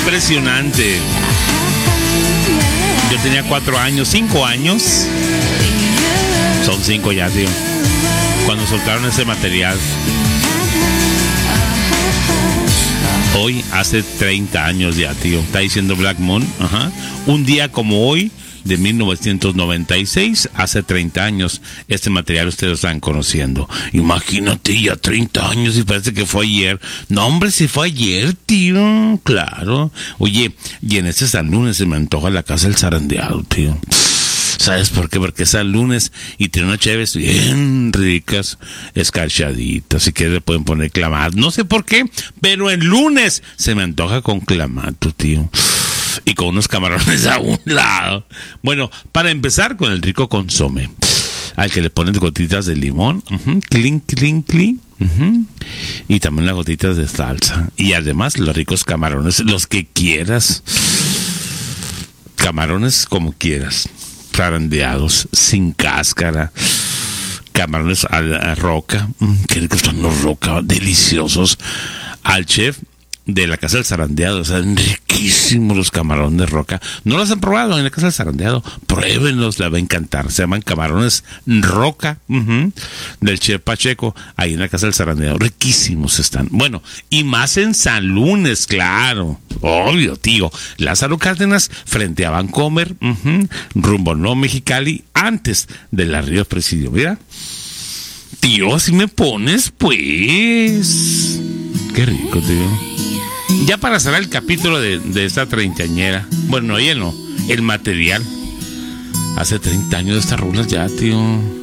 Impresionante. Yo tenía 4 años, 5 años. Son 5 ya, tío. Cuando soltaron ese material. Hoy hace 30 años ya, tío. Está diciendo Black Moon. Ajá. Un día como hoy, de 1996, hace 30 años, este material ustedes lo están conociendo. Imagínate, ya 30 años y parece que fue ayer. No, hombre, si fue ayer, tío. Claro. Oye, y en este San Lunes se me antoja la casa del zarandeado, tío. ¿Sabes por qué? Porque es el lunes y tiene unas cheves bien ricas, escarchaditas. Si quieren le pueden poner clamato. No sé por qué, pero el lunes se me antoja con clamato, tío. Y con unos camarones a un lado. Bueno, para empezar con el rico consomé, al que le ponen gotitas de limón, clink, clink, clink. Y también las gotitas de salsa. Y además los ricos camarones, los que quieras. Camarones como quieras. Zarandeados, sin cáscara, camarones a la roca, qué ricos son los roca, deliciosos. Al chef de la casa del zarandeado, están riquísimos los camarones de roca. ¿No los han probado en la casa del zarandeado? Pruébenlos, les va a encantar. Se llaman camarones roca, del chef Pacheco, ahí en la casa del zarandeado. Riquísimos están. Bueno, y más en San Lunes, claro. Obvio, tío. Lázaro Cárdenas, frente a Vancomer, rumbo no Mexicali, antes de la Río Presidio. Mira, tío, así me pones, pues. Qué rico, tío. Ya para cerrar el capítulo de esta treintañera. Bueno, oye, no, el material. Hace 30 años de estas rulas ya, tío.